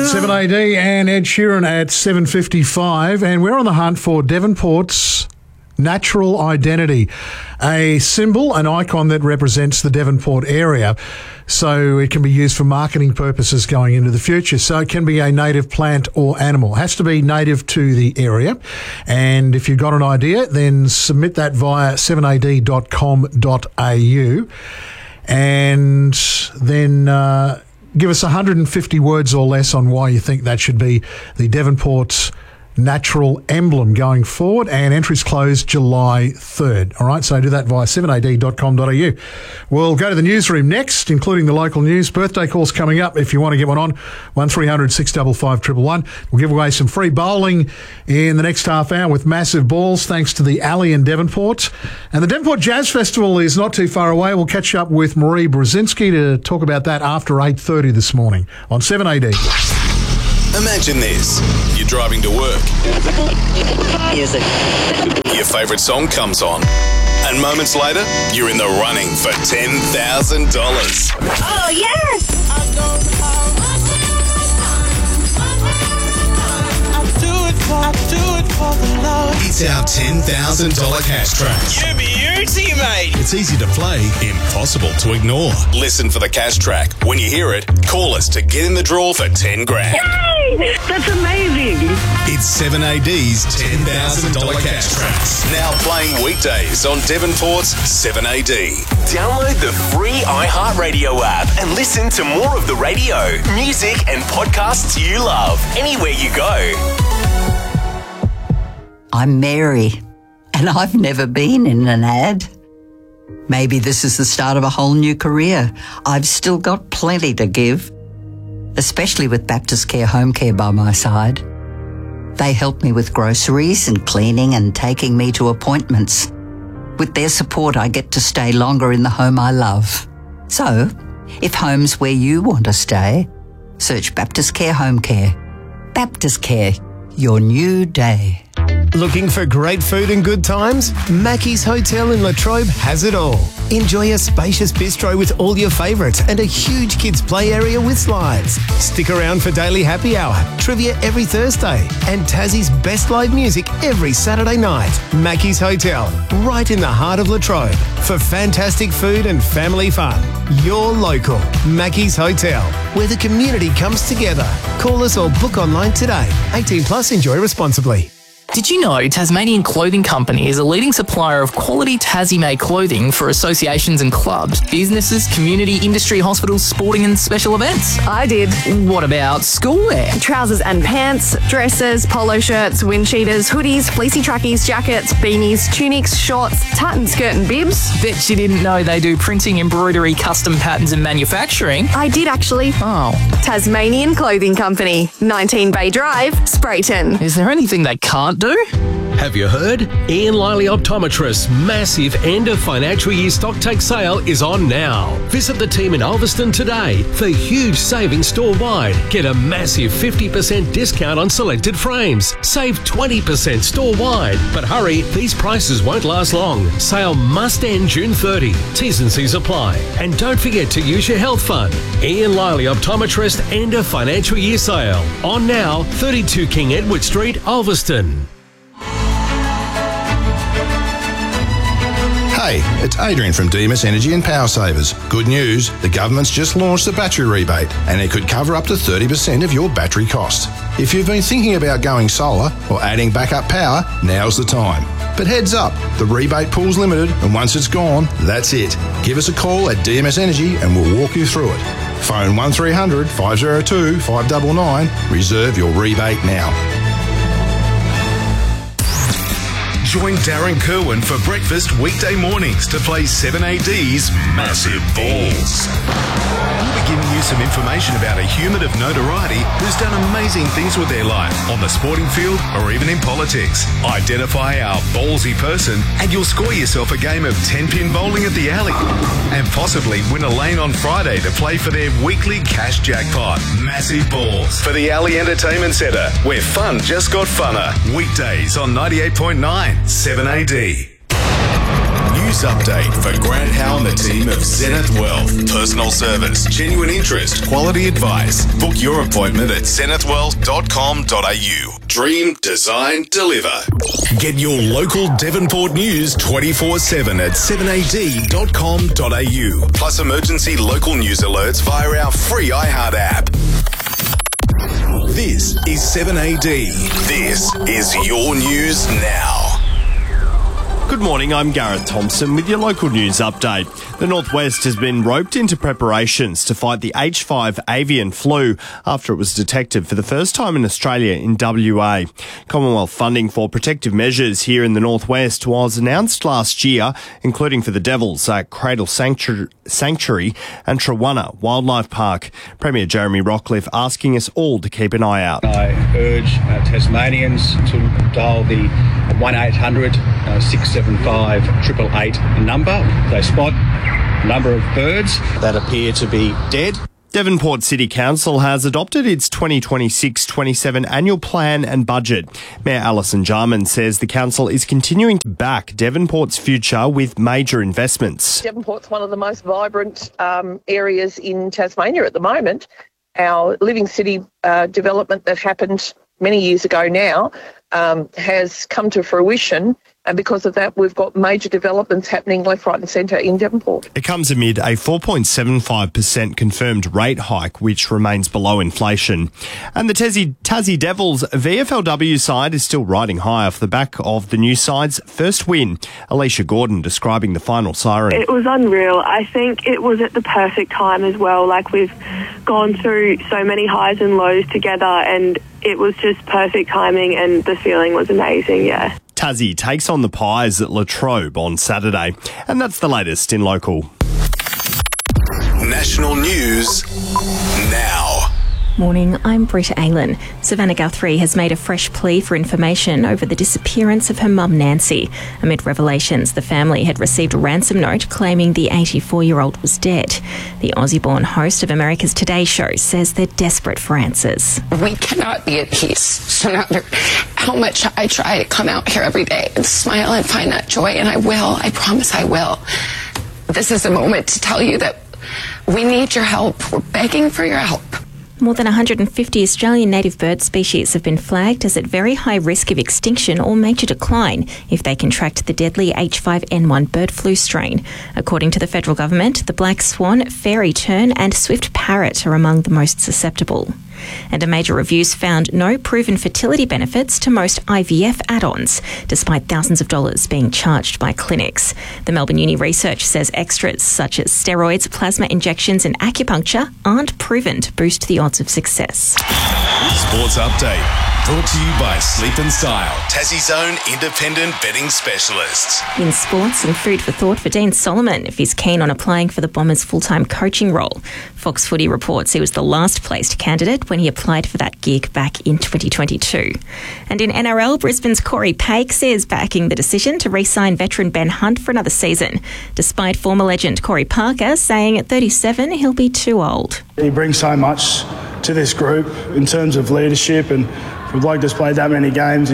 7AD and Ed Sheeran at 7:55, and we're on the hunt for Devonport's natural identity, a symbol, an icon that represents the Devonport area. So it can be used for marketing purposes going into the future. So it can be a native plant or animal. It has to be native to the area. And if you've got an idea, then submit that via 7ad.com.au and then give us 150 words or less on why you think that should be the Devonport's natural emblem going forward, and entries close July 3rd. All right, so do that via 7ad.com.au. We'll go to the newsroom next, including the local news. Birthday calls coming up if you want to get one on, 1300 655 111. We'll give away some free bowling in the next half hour with massive balls, thanks to the Alley in Devonport. And the Devonport Jazz Festival is not too far away. We'll catch up with Marie Brzezinski to talk about that after 8:30 this morning on 7AD. Imagine this. You're driving to work. Music. Your favourite song comes on. And moments later, you're in the running for $10,000. Oh, yes! I do it for the love. It's our $10,000 cash track. You beauty, mate. It's easy to play, impossible to ignore. Listen for the cash track. When you hear it, call us to get in the draw for 10 grand. Yay! That's amazing. It's 7AD's $10,000 cash tracks. Now playing weekdays on Devonport's 7AD. Download the free iHeartRadio app and listen to more of the radio, music and podcasts you love anywhere you go. I'm Mary, and I've never been in an ad. Maybe this is the start of a whole new career. I've still got plenty to give, especially with Baptist Care Home Care by my side. They help me with groceries and cleaning and taking me to appointments. With their support, I get to stay longer in the home I love. So, if home's where you want to stay, search Baptist Care Home Care. Baptist Care, your new day. Looking for great food and good times? Mackey's Hotel in Latrobe has it all. Enjoy a spacious bistro with all your favourites and a huge kids play area with slides. Stick around for daily happy hour, trivia every Thursday, and Tassie's best live music every Saturday night. Mackey's Hotel, right in the heart of Latrobe. For fantastic food and family fun. You're local. Mackey's Hotel, where the community comes together. Call us or book online today. 18 plus, enjoy responsibly. Did you know Tasmanian Clothing Company is a leading supplier of quality Tassie-made clothing for associations and clubs, businesses, community, industry, hospitals, sporting and special events? I did. What about schoolwear? Trousers and pants, dresses, polo shirts, wind cheaters, hoodies, fleecy trackies, jackets, beanies, tunics, shorts, tartan skirt and bibs. Bet you didn't know they do printing, embroidery, custom patterns and manufacturing. I did actually. Oh. Tasmanian Clothing Company, 19 Bay Drive, Sprayton. Is there anything they can't do? Have you heard? Ian Liley Optometrist's massive end of financial year stock take sale is on now. Visit the team in Ulverston today for huge savings store-wide. Get a massive 50% discount on selected frames. Save 20% store-wide. But hurry, these prices won't last long. Sale must end June 30. T's and C's apply. And don't forget to use your health fund. Ian Liley Optometrist end of financial year sale. On now, 32 King Edward Street, Ulverston. Hey, it's Adrian from Demus Energy and Power Savers. Good news, the government's just launched the battery rebate and it could cover up to 30% of your battery cost. If you've been thinking about going solar or adding backup power, now's the time. But heads up, the rebate pool's limited and once it's gone, that's it. Give us a call at DMS Energy and we'll walk you through it. Phone 1300 502 599. Reserve your rebate now. Join Darren Kerwin for breakfast weekday mornings to play 7AD's Massive Balls. We'll be giving you some information about a human of notoriety who's done amazing things with their life on the sporting field or even in politics. Identify our ballsy person and you'll score yourself a game of 10-pin bowling at the Alley and possibly win a lane on Friday to play for their weekly cash jackpot. Massive Balls for the Alley Entertainment Centre, where fun just got funner. Weekdays on 98.9 7AD. news update for Grant Howe and the team of Zenith Wealth. Personal service, genuine interest, quality advice. Book your appointment at zenithwealth.com.au. Dream, design, deliver. Get your local Devonport news 24/7 at 7ad.com.au. Plus emergency local news alerts via our free iHeart app. This is 7AD. This is your news now. Good morning, I'm Gareth Thompson with your local news update. The Northwest has been roped into preparations to fight the H5 avian flu after it was detected for the first time in Australia in WA. Commonwealth funding for protective measures here in the Northwest was announced last year, including for the Devils at Cradle Sanctuary and Trewanna Wildlife Park. Premier Jeremy Rockliff asking us all to keep an eye out. I urge Tasmanians to dial the 1800 675 888 number. They spot a number of birds that appear to be dead. Devonport City Council has adopted its 2026-27 annual plan and budget. Mayor Alison Jarman says the council is continuing to back Devonport's future with major investments. Devonport's one of the most vibrant areas in Tasmania at the moment. Our Living City development that happened many years ago now has come to fruition, and because of that we've got major developments happening left, right and centre in Devonport. It comes amid a 4.75% confirmed rate hike, which remains below inflation. And the Tassie Devils VFLW side is still riding high off the back of the new side's first win. Alicia Gordon describing the final siren. It was unreal. I think it was at the perfect time as well. Like, we've gone through so many highs and lows together, and it was just perfect timing, and the feeling was amazing, yeah. Tassie takes on the Pies at Latrobe on Saturday. And that's the latest in local. National news now. Morning, I'm Britta Aylan. Savannah Guthrie has made a fresh plea for information over the disappearance of her mum Nancy. Amid revelations, the family had received a ransom note claiming the 84-year-old was dead. The Aussie-born host of America's Today Show says they're desperate for answers. We cannot be at peace. So no matter how much I try to come out here every day and smile and find that joy, and I will, I promise I will. This is a moment to tell you that we need your help. We're begging for your help. More than 150 Australian native bird species have been flagged as at very high risk of extinction or major decline if they contract the deadly H5N1 bird flu strain. According to the federal government, the black swan, fairy tern and swift parrot are among the most susceptible. And a major review's found no proven fertility benefits to most IVF add-ons, despite thousands of dollars being charged by clinics. The Melbourne Uni research says extras such as steroids, plasma injections and acupuncture aren't proven to boost the odds of success. Sports update. Brought to you by Sleep and Style, Tassie's own independent betting specialists. In sports, and food for thought for Dean Solomon if he's keen on applying for the Bombers' full-time coaching role. Fox Footy reports he was the last placed candidate when he applied for that gig back in 2022. And in NRL, Brisbane's Corey Pakes is backing the decision to re-sign veteran Ben Hunt for another season, despite former legend Corey Parker saying at 37 he'll be too old. He brings so much to this group in terms of leadership, and for a bloke that's played that many games,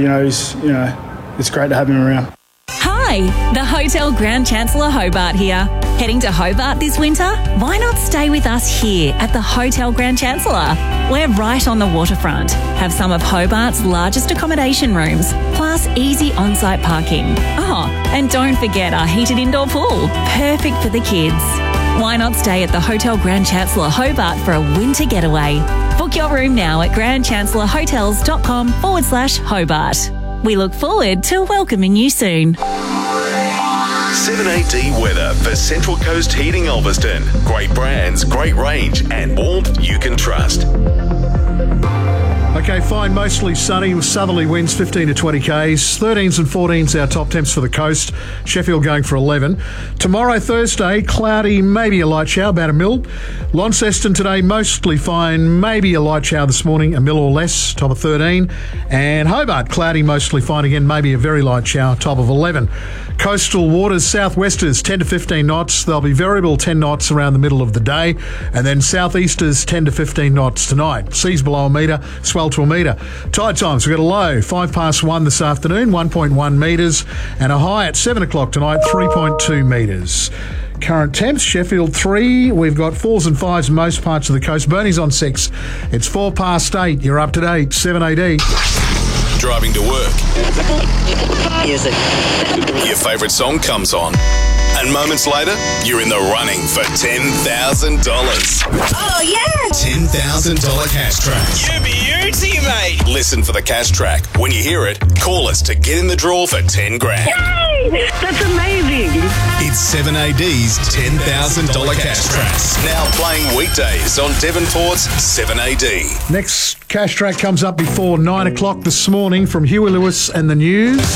it's great to have him around. Hi, the Hotel Grand Chancellor Hobart here. Heading to Hobart this winter? Why not stay with us here at the Hotel Grand Chancellor? We're right on the waterfront, have some of Hobart's largest accommodation rooms, plus easy on-site parking. Oh, and don't forget our heated indoor pool, perfect for the kids. Why not stay at the Hotel Grand Chancellor Hobart for a winter getaway? Book your room now at grandchancellorhotels.com/Hobart. We look forward to welcoming you soon. 7AD weather for Central Coast Heating Ulverston. Great brands, great range and warmth you can trust. Okay, fine, mostly sunny with southerly winds 15 to 20 k's. 13s and 14s our top temps for the coast. Sheffield going for 11. Tomorrow, Thursday, cloudy, maybe a light shower, about a mil. Launceston today, mostly fine, maybe a light shower this morning, a mil or less, top of 13. And Hobart, cloudy, mostly fine again, maybe a very light shower, top of 11. Coastal waters, southwesters 10 to 15 knots. They'll be variable 10 knots around the middle of the day. And then southeasters 10 to 15 knots tonight. Seas below a metre, swell to a metre. Tide times, we've got a low 1:05 this afternoon, 1.1 metres, and a high at 7 o'clock tonight, 3.2 metres. Current temps, Sheffield 3. We've got 4s and 5s in most parts of the coast. Bernie's on 6. It's 8:04. You're up to date. 7AD. Driving to work. Music. Your favourite song comes on. And moments later, you're in the running for $10,000. Oh, yeah! $10,000 cash track. You beauty, mate. Listen for the cash track. When you hear it, call us to get in the draw for 10 grand. Yay! That's amazing. It's 7AD's $10,000 cash track. Now playing weekdays on Devonport's 7AD. Next cash track comes up before 9 o'clock this morning from Huey Lewis and the News.